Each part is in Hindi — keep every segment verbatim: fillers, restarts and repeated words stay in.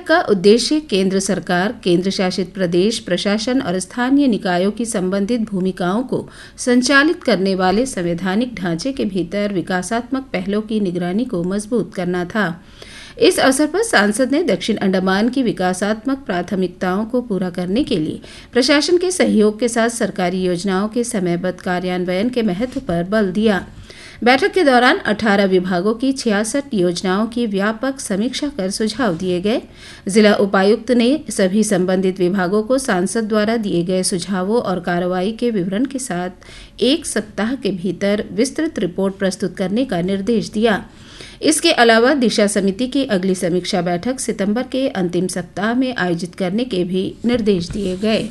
का उद्देश्य केंद्र सरकार, केंद्र शासित प्रदेश प्रशासन और स्थानीय निकायों की संबंधित भूमिकाओं को संचालित करने वाले संवैधानिक ढांचे के भीतर विकासात्मक पहलों की निगरानी को मजबूत करना था। इस अवसर पर सांसद ने दक्षिण अंडमान की विकासात्मक प्राथमिकताओं को पूरा करने के लिए प्रशासन के सहयोग के साथ सरकारी योजनाओं के समयबद्ध कार्यान्वयन के महत्व पर बल दिया। बैठक के दौरान अठारह विभागों की छियासठ योजनाओं की व्यापक समीक्षा कर सुझाव दिए गए। जिला उपायुक्त ने सभी संबंधित विभागों को सांसद द्वारा दिए गए सुझावों और कार्रवाई के विवरण के साथ एक सप्ताह के भीतर विस्तृत रिपोर्ट प्रस्तुत करने का निर्देश दिया। इसके अलावा दिशा समिति की अगली समीक्षा बैठक सितंबर के अंतिम सप्ताह में आयोजित करने के भी निर्देश दिए गए।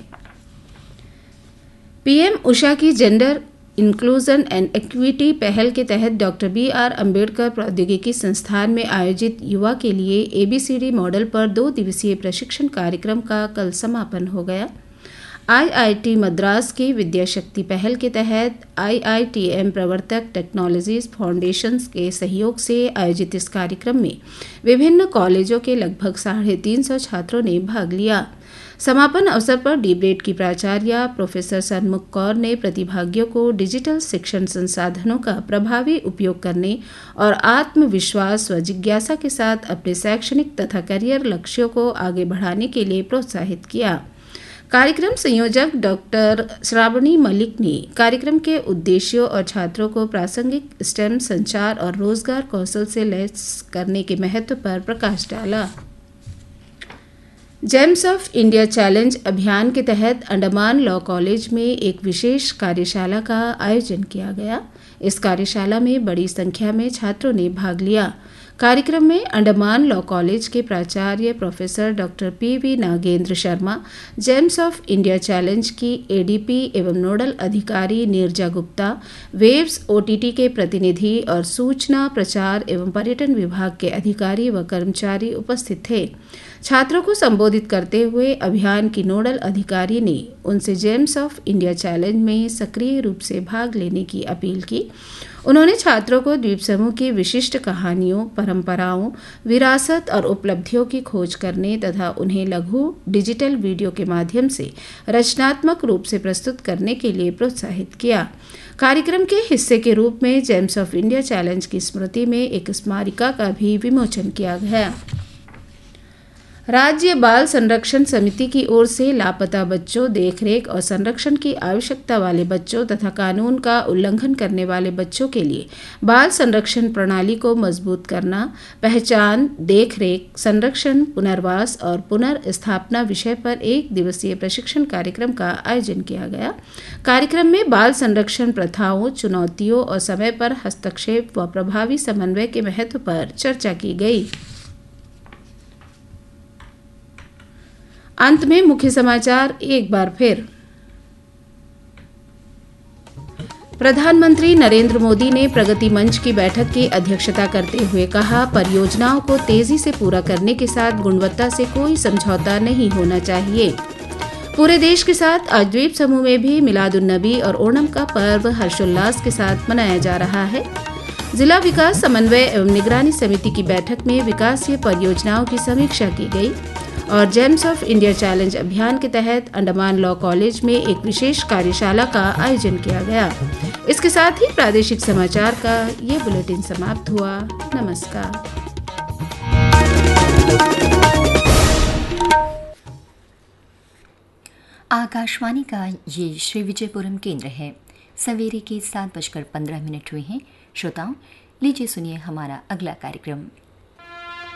पीएम उषा की जेंडर इंक्लूजन एंड इक्विटी पहल के तहत डॉक्टर बी आर अम्बेडकर प्रौद्योगिकी संस्थान में आयोजित युवा के लिए एबीसीडी मॉडल पर दो दिवसीय प्रशिक्षण कार्यक्रम का कल समापन हो गया। आईआईटी मद्रास की विद्या शक्ति पहल के तहत आईआईटीएम प्रवर्तक टेक्नोलॉजीज फाउंडेशन के सहयोग से आयोजित इस कार्यक्रम में विभिन्न कॉलेजों के लगभग साढ़े तीन सौ छात्रों ने भाग लिया। समापन अवसर पर डीब्रेड की प्राचार्य प्रोफेसर सन्मुख कौर ने प्रतिभागियों को डिजिटल शिक्षण संसाधनों का प्रभावी उपयोग करने और आत्मविश्वास व जिज्ञासा के साथ अपने शैक्षणिक तथा करियर लक्ष्यों को आगे बढ़ाने के लिए प्रोत्साहित किया। कार्यक्रम संयोजक डॉक्टर श्रावणी मलिक ने कार्यक्रम के उद्देश्यों और छात्रों को प्रासंगिक स्टेम संचार और रोजगार कौशल से लैस करने के महत्व पर प्रकाश डाला। जेम्स ऑफ इंडिया चैलेंज अभियान के तहत अंडमान लॉ कॉलेज में एक विशेष कार्यशाला का आयोजन किया गया। इस कार्यशाला में बड़ी संख्या में छात्रों ने भाग लिया। कार्यक्रम में अंडमान लॉ कॉलेज के प्राचार्य professor doctor P V Nagendra Sharma, James of India challenge की एडीपी एवं नोडल अधिकारी नीरजा गुप्ता, वेव्स ओटीटी के प्रतिनिधि और सूचना प्रचार एवं पर्यटन विभाग के अधिकारी व कर्मचारी उपस्थित थे। छात्रों को संबोधित करते हुए अभियान की नोडल अधिकारी ने उनसे जेम्स ऑफ इंडिया चैलेंज में सक्रिय रूप से भाग लेने की अपील की। उन्होंने छात्रों को द्वीप समूह की विशिष्ट कहानियों, परंपराओं, विरासत और उपलब्धियों की खोज करने तथा उन्हें लघु डिजिटल वीडियो के माध्यम से रचनात्मक रूप से प्रस्तुत करने के लिए प्रोत्साहित किया। कार्यक्रम के हिस्से के रूप में जेम्स ऑफ इंडिया चैलेंज की स्मृति में एक स्मारिका का भी विमोचन किया गया। राज्य बाल संरक्षण समिति की ओर से लापता बच्चों, देखरेख और संरक्षण की आवश्यकता वाले बच्चों तथा कानून का उल्लंघन करने वाले बच्चों के लिए बाल संरक्षण प्रणाली को मजबूत करना, पहचान, देखरेख, संरक्षण, पुनर्वास और पुनर्स्थापना विषय पर एक दिवसीय प्रशिक्षण कार्यक्रम का आयोजन किया गया। कार्यक्रम में बाल संरक्षण प्रथाओं, चुनौतियों और समय पर हस्तक्षेप व प्रभावी समन्वय के महत्व पर चर्चा की गई। अंत में मुख्य समाचार एक बार फिर। प्रधानमंत्री नरेंद्र मोदी ने प्रगति मंच की बैठक की अध्यक्षता करते हुए कहा, परियोजनाओं को तेजी से पूरा करने के साथ गुणवत्ता से कोई समझौता नहीं होना चाहिए। पूरे देश के साथ आज द्वीप समूह में भी मिलादुन्नबी और ओणम का पर्व हर्षोल्लास के साथ मनाया जा रहा है। जिला विकास समन्वय एवं निगरानी समिति की बैठक में विकासीय परियोजनाओं की समीक्षा की गई और जेम्स ऑफ इंडिया चैलेंज अभियान के तहत अंडमान लॉ कॉलेज में एक विशेष कार्यशाला का आयोजन किया गया। इसके साथ ही प्रादेशिक समाचार का ये बुलेटिन समाप्त हुआ। नमस्कार। आकाशवाणी का ये श्री विजयपुरम केंद्र है। सवेरे के सात बजकर पंद्रह मिनट हुए हैं। श्रोताओं, लीजिए सुनिए हमारा अगला कार्यक्रम।